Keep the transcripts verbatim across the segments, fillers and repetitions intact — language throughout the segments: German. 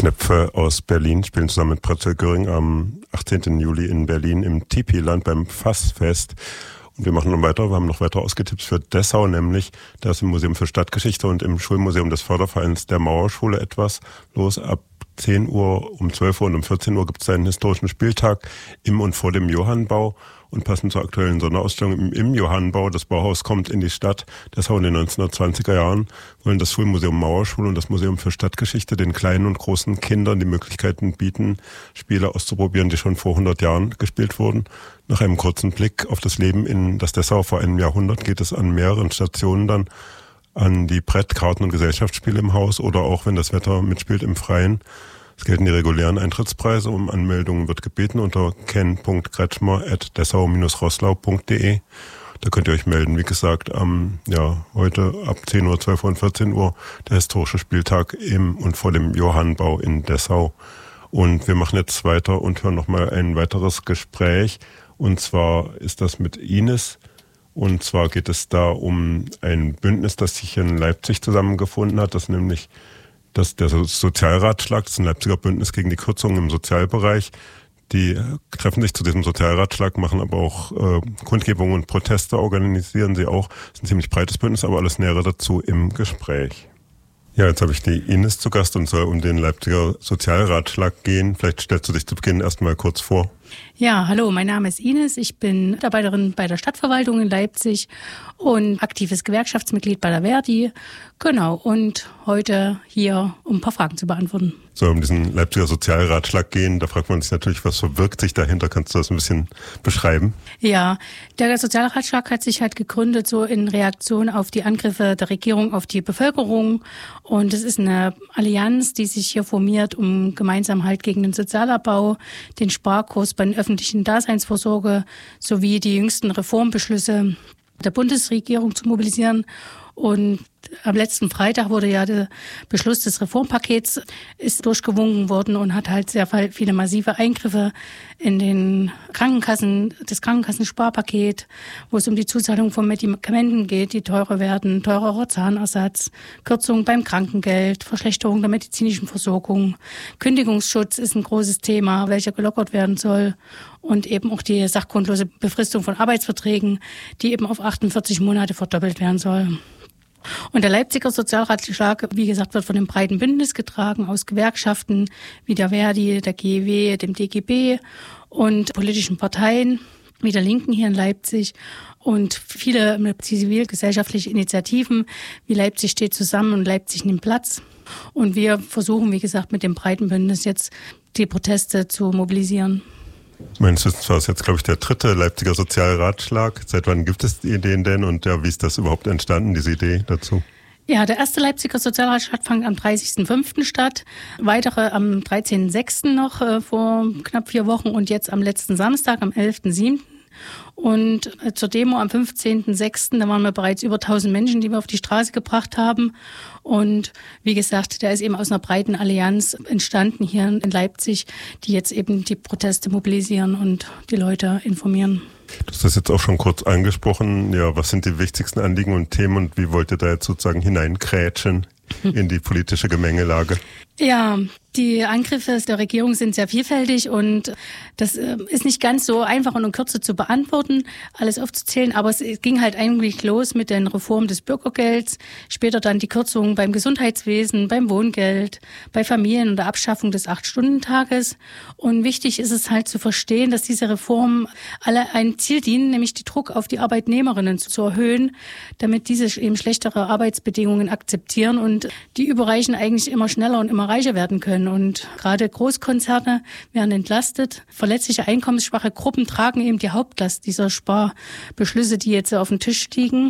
Knöpfe aus Berlin spielen zusammen mit Pretzel Göring am achtzehnten Juli in Berlin im Tipi-Land beim Fassfest. Und wir machen noch weiter, wir haben noch weitere Ausgetipps für Dessau, nämlich da ist im Museum für Stadtgeschichte und im Schulmuseum des Fördervereins der Mauerschule etwas los. Ab zehn Uhr, um zwölf Uhr und um vierzehn Uhr gibt es einen historischen Spieltag im und vor dem Johannbau. Und passend zur aktuellen Sonderausstellung im, im Johannbau, das Bauhaus kommt in die Stadt. Dessau in den neunzehnhundertzwanziger Jahren wollen das Schulmuseum Mauerschule und das Museum für Stadtgeschichte den kleinen und großen Kindern die Möglichkeiten bieten, Spiele auszuprobieren, die schon vor hundert Jahren gespielt wurden. Nach einem kurzen Blick auf das Leben in das Dessau vor einem Jahrhundert geht es an mehreren Stationen dann an die Brett-, Karten- und Gesellschaftsspiele im Haus oder auch, wenn das Wetter mitspielt, im Freien. Es gelten die regulären Eintrittspreise. Um Anmeldungen wird gebeten unter ken punkt kretschmer at dessau dash roßlau punkt de. Da könnt ihr euch melden. Wie gesagt, am, ja, heute ab zehn Uhr, zwölf Uhr und vierzehn Uhr der historische Spieltag im und vor dem Johannbau in Dessau. Und wir machen jetzt weiter und hören nochmal ein weiteres Gespräch. Und zwar ist das mit Ines. Und zwar geht es da um ein Bündnis, das sich in Leipzig zusammengefunden hat, das nämlich das der Sozialratschlag, das ist ein Leipziger Bündnis gegen die Kürzungen im Sozialbereich. Die treffen sich zu diesem Sozialratschlag, machen aber auch äh, Kundgebungen und Proteste, organisieren sie auch. Das ist ein ziemlich breites Bündnis, aber alles Nähere dazu im Gespräch. Ja, jetzt habe ich die Ines zu Gast und soll um den Leipziger Sozialratschlag gehen. Vielleicht stellst du dich zu Beginn erstmal kurz vor. Ja, hallo, mein Name ist Ines. Ich bin Mitarbeiterin bei der Stadtverwaltung in Leipzig und aktives Gewerkschaftsmitglied bei der Verdi. Genau, und heute hier, um ein paar Fragen zu beantworten. So, um diesen Leipziger Sozialratschlag gehen, da fragt man sich natürlich, was verbirgt sich dahinter? Kannst du das ein bisschen beschreiben? Ja, der Sozialratschlag hat sich halt gegründet so in Reaktion auf die Angriffe der Regierung auf die Bevölkerung. Und es ist eine Allianz, die sich hier formiert, um gemeinsam halt gegen den Sozialabbau, den Sparkurs bei der öffentlichen Daseinsvorsorge sowie die jüngsten Reformbeschlüsse der Bundesregierung zu mobilisieren. Und am letzten Freitag wurde ja der Beschluss des Reformpakets ist durchgewunken worden und hat halt sehr viele massive Eingriffe in den Krankenkassen, das Krankenkassensparpaket, wo es um die Zuzahlung von Medikamenten geht, die teurer werden, teurerer Zahnersatz, Kürzungen beim Krankengeld, Verschlechterung der medizinischen Versorgung, Kündigungsschutz ist ein großes Thema, welcher gelockert werden soll und eben auch die sachgrundlose Befristung von Arbeitsverträgen, die eben auf achtundvierzig Monate verdoppelt werden soll. Und der Leipziger Sozialratschlag, wie gesagt, wird von einem breiten Bündnis getragen aus Gewerkschaften wie der Verdi, der G E W, dem D G B und politischen Parteien wie der Linken hier in Leipzig und viele zivilgesellschaftliche Initiativen wie Leipzig steht zusammen und Leipzig nimmt Platz. Und wir versuchen, wie gesagt, mit dem breiten Bündnis jetzt die Proteste zu mobilisieren. Meines Wissens war es jetzt, glaube ich, der dritte Leipziger Sozialratschlag. Seit wann gibt es die Ideen denn und ja, wie ist das überhaupt entstanden, diese Idee dazu? Ja, der erste Leipziger Sozialratschlag fand am dreißigsten fünften statt, weitere am dreizehnten sechsten noch äh, vor knapp vier Wochen und jetzt am letzten Samstag, am elften siebten Und zur Demo am fünfzehnten sechsten da waren wir bereits über tausend Menschen, die wir auf die Straße gebracht haben. Und wie gesagt, der ist eben aus einer breiten Allianz entstanden hier in Leipzig, die jetzt eben die Proteste mobilisieren und die Leute informieren. Du hast das jetzt auch schon kurz angesprochen. Ja, was sind die wichtigsten Anliegen und Themen und wie wollt ihr da jetzt sozusagen hineinkrätschen in die politische Gemengelage? Ja, die Angriffe der Regierung sind sehr vielfältig und das ist nicht ganz so einfach und in Kürze zu beantworten, alles aufzuzählen. Aber es ging halt eigentlich los mit den Reformen des Bürgergelds, später dann die Kürzungen beim Gesundheitswesen, beim Wohngeld, bei Familien und der Abschaffung des Acht-Stunden-Tages. Und wichtig ist es halt zu verstehen, dass diese Reformen alle ein Ziel dienen, nämlich den Druck auf die Arbeitnehmerinnen zu erhöhen, damit diese eben schlechtere Arbeitsbedingungen akzeptieren und die Überreichen eigentlich immer schneller und immer reicher werden können. Und gerade Großkonzerne werden entlastet. Verletzliche, einkommensschwache Gruppen tragen eben die Hauptlast dieser Sparbeschlüsse, die jetzt auf dem Tisch liegen.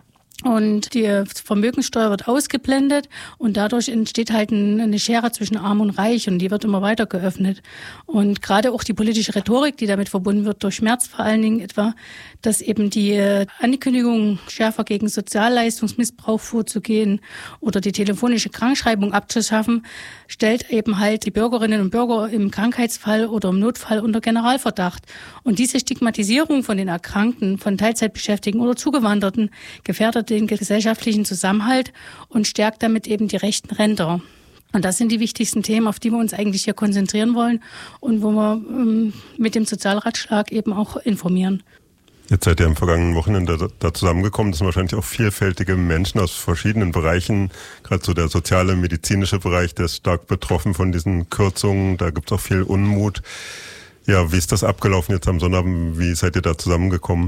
Und die Vermögenssteuer wird ausgeblendet und dadurch entsteht halt eine Schere zwischen Arm und Reich und die wird immer weiter geöffnet. Und gerade auch die politische Rhetorik, die damit verbunden wird, durch Merz vor allen Dingen etwa, dass eben die Ankündigung, schärfer gegen Sozialleistungsmissbrauch vorzugehen oder die telefonische Krankschreibung abzuschaffen, stellt eben halt die Bürgerinnen und Bürger im Krankheitsfall oder im Notfall unter Generalverdacht. Und diese Stigmatisierung von den Erkrankten, von Teilzeitbeschäftigten oder Zugewanderten gefährdet den gesellschaftlichen Zusammenhalt und stärkt damit eben die rechten Ränder. Und das sind die wichtigsten Themen, auf die wir uns eigentlich hier konzentrieren wollen und wo wir ähm, mit dem Sozialratschlag eben auch informieren. Jetzt seid ihr am vergangenen Wochenende da, da zusammengekommen. Das sind wahrscheinlich auch vielfältige Menschen aus verschiedenen Bereichen. Gerade so der soziale, medizinische Bereich, der ist stark betroffen von diesen Kürzungen. Da gibt es auch viel Unmut. Ja, wie ist das abgelaufen jetzt am Sonnabend? Wie seid ihr da zusammengekommen?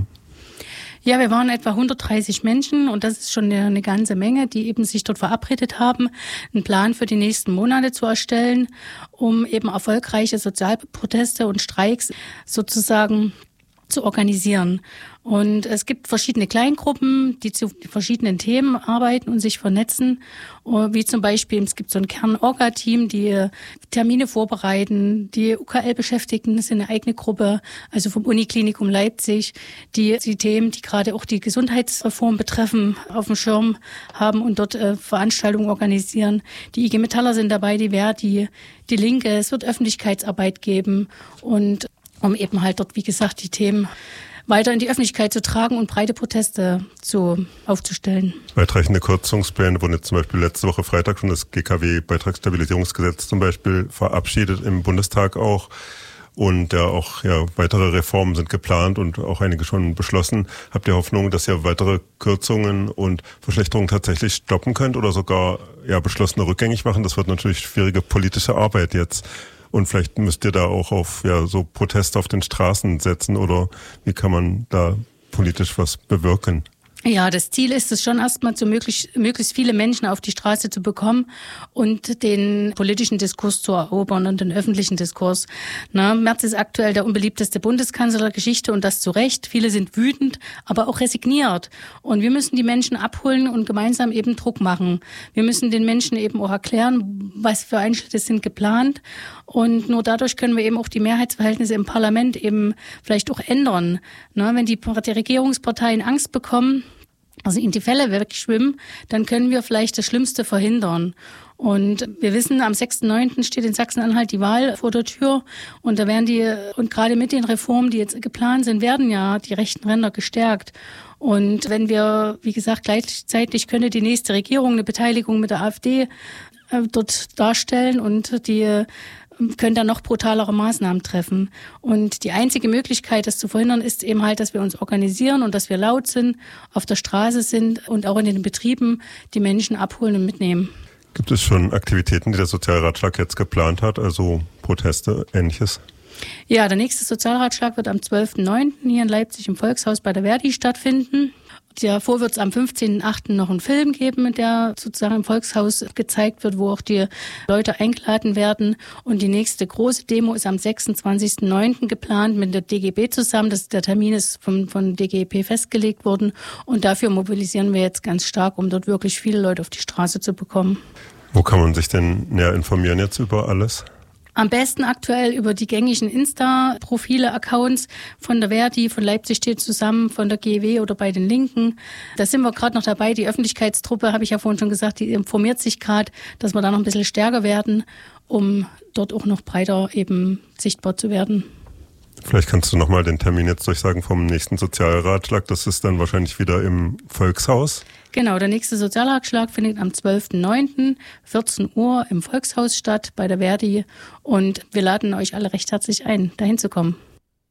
Ja, wir waren etwa hundertdreißig Menschen und das ist schon eine, eine ganze Menge, die eben sich dort verabredet haben, einen Plan für die nächsten Monate zu erstellen, um eben erfolgreiche Sozialproteste und Streiks sozusagen zu organisieren. Und es gibt verschiedene Kleingruppen, die zu verschiedenen Themen arbeiten und sich vernetzen, wie zum Beispiel, es gibt so ein Kern-Orga-Team, die Termine vorbereiten, die U K L-Beschäftigten sind eine eigene Gruppe, also vom Uniklinikum Leipzig, die die Themen, die gerade auch die Gesundheitsreform betreffen, auf dem Schirm haben und dort äh, Veranstaltungen organisieren. Die I G Metaller sind dabei, die Verdi, die Linke, es wird Öffentlichkeitsarbeit geben und um eben halt dort, wie gesagt, die Themen weiter in die Öffentlichkeit zu tragen und breite Proteste zu, aufzustellen. Weitreichende Kürzungspläne wurden jetzt zum Beispiel letzte Woche Freitag schon das G K W-Beitragsstabilisierungsgesetz zum Beispiel verabschiedet, im Bundestag auch. Und ja, auch ja, weitere Reformen sind geplant und auch einige schon beschlossen. Habt ihr Hoffnung, dass ihr weitere Kürzungen und Verschlechterungen tatsächlich stoppen könnt oder sogar ja beschlossene rückgängig machen? Das wird natürlich schwierige politische Arbeit jetzt. Und vielleicht müsst ihr da auch auf ja so Proteste auf den Straßen setzen oder wie kann man da politisch was bewirken? Ja, das Ziel ist es schon erstmal, so möglichst, möglichst viele Menschen auf die Straße zu bekommen und den politischen Diskurs zu erobern und den öffentlichen Diskurs. Na, Merz ist aktuell der unbeliebteste Bundeskanzler der Geschichte und das zu Recht. Viele sind wütend, aber auch resigniert. Und wir müssen die Menschen abholen und gemeinsam eben Druck machen. Wir müssen den Menschen eben auch erklären, was für Einschnitte sind geplant. Und nur dadurch können wir eben auch die Mehrheitsverhältnisse im Parlament eben vielleicht auch ändern. Na, wenn die, die Regierungsparteien Angst bekommen, also in die Fälle wegschwimmen, dann können wir vielleicht das Schlimmste verhindern. Und wir wissen, am sechsten neunten steht in Sachsen-Anhalt die Wahl vor der Tür und da werden die, und gerade mit den Reformen, die jetzt geplant sind, werden ja die rechten Ränder gestärkt. Und wenn wir, wie gesagt, gleichzeitig könnte die nächste Regierung eine Beteiligung mit der AfD äh, dort darstellen und die können dann noch brutalere Maßnahmen treffen. Und die einzige Möglichkeit, das zu verhindern, ist eben halt, dass wir uns organisieren und dass wir laut sind, auf der Straße sind und auch in den Betrieben die Menschen abholen und mitnehmen. Gibt es schon Aktivitäten, die der Sozialratschlag jetzt geplant hat, also Proteste, Ähnliches? Ja, der nächste Sozialratschlag wird am zwölften neunten hier in Leipzig im Volkshaus bei der Verdi stattfinden. Davor wird es am fünfzehnten achten noch einen Film geben, der sozusagen im Volkshaus gezeigt wird, wo auch die Leute eingeladen werden. Und die nächste große Demo ist am sechsundzwanzigsten neunten geplant mit der D G B zusammen. Das, der Termin ist von, von D G B festgelegt worden. Und dafür mobilisieren wir jetzt ganz stark, um dort wirklich viele Leute auf die Straße zu bekommen. Wo kann man sich denn näher informieren jetzt über alles? Am besten aktuell über die gängigen Insta-Profile, Accounts von der Verdi, von Leipzig steht zusammen, von der G E W oder bei den Linken. Da sind wir gerade noch dabei. Die Öffentlichkeitstruppe, habe ich ja vorhin schon gesagt, die informiert sich gerade, dass wir da noch ein bisschen stärker werden, um dort auch noch breiter eben sichtbar zu werden. Vielleicht kannst du nochmal den Termin jetzt durchsagen vom nächsten Sozialratschlag. Das ist dann wahrscheinlich wieder im Volkshaus. Genau, der nächste Sozialratschlag findet am zwölften neunten vierzehn Uhr im Volkshaus statt bei der Verdi. Und wir laden euch alle recht herzlich ein, dahin zu kommen.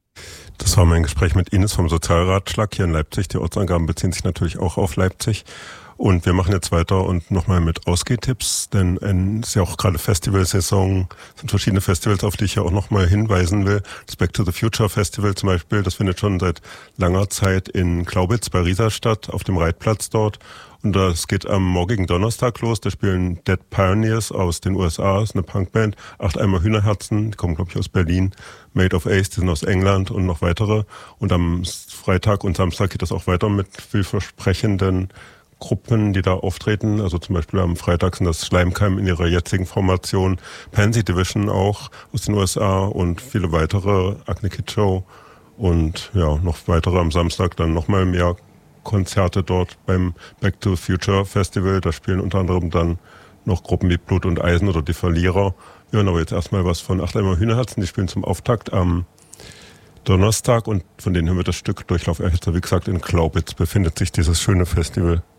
Das war mein Gespräch mit Ines vom Sozialratschlag hier in Leipzig. Die Ortsangaben beziehen sich natürlich auch auf Leipzig. Und wir machen jetzt weiter und nochmal mit Ausgehtipps, denn es ist ja auch gerade Festivalsaison, es sind verschiedene Festivals, auf die ich ja auch nochmal hinweisen will. Das Back to the Future Festival zum Beispiel, das findet schon seit langer Zeit in Glaubitz bei Riesa statt, auf dem Reitplatz dort. Und das geht am morgigen Donnerstag los, da spielen Dead Pioneers aus den U S A, das ist eine Punkband, Acht Eimer Hühnerherzen, die kommen glaube ich aus Berlin, Made of Ace, die sind aus England und noch weitere. Und am Freitag und Samstag geht das auch weiter mit vielversprechenden Gruppen, die da auftreten, also zum Beispiel am Freitag sind das Schleimkeim in ihrer jetzigen Formation, Pansy Division auch aus den U S A und viele weitere, Acne Kid Show und ja, noch weitere am Samstag, dann nochmal mehr Konzerte dort beim Back to the Future Festival, da spielen unter anderem dann noch Gruppen wie Blut und Eisen oder die Verlierer. Wir hören aber jetzt erstmal was von Acht Eimer Hühnerherzen, die spielen zum Auftakt am Donnerstag und von denen hören wir das Stück Durchlauferhitzer. Wie gesagt, in Glaubitz befindet sich dieses schöne Festival.